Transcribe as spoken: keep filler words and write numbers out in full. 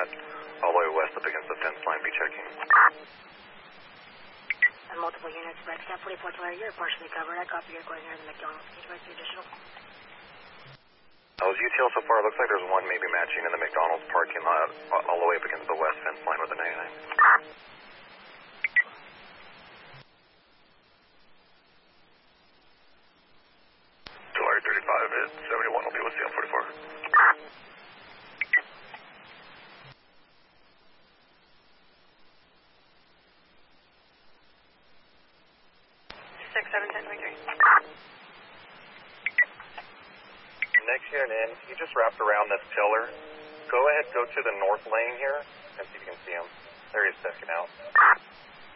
that. All the way west up against the fence line, be checking. And multiple units, Red Cap forty-four Tulare, you're partially covered. I copy you're going near the McDonald's. Can you provide the additional? How's U T L so far? It looks like there's one maybe matching in the McDonald's parking lot all the way up against the west fence line with the ninety-nine. Tulare thirty-five at seventy-one will be with C L forty-four. six seven ten twenty-three. Next unit in, he just wrapped around this pillar. Go ahead, go to the north lane here, and see if you can see him. There he is, checking out.